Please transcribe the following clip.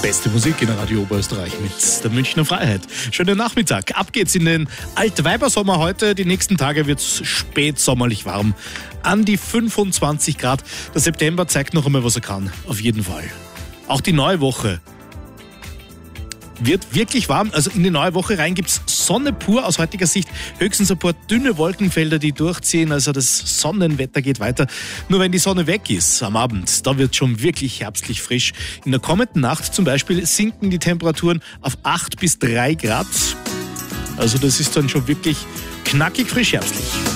Beste Musik in Radio Oberösterreich mit der Münchner Freiheit. Schönen Nachmittag. Ab geht's in den Altweibersommer heute. Die nächsten Tage wird's spätsommerlich warm. An die 25 Grad. Der September zeigt noch einmal, was er kann. Auf jeden Fall. Auch die neue Woche wird wirklich warm. Also in die neue Woche rein gibt's Sonne pur aus heutiger Sicht. Höchstens ein paar dünne Wolkenfelder, die durchziehen. Also das Sonnenwetter geht weiter. Nur wenn die Sonne weg ist am Abend, da wird schon wirklich herbstlich frisch. In der kommenden Nacht zum Beispiel sinken die Temperaturen auf 8 bis 3 Grad. Also das ist dann schon wirklich knackig frisch herbstlich.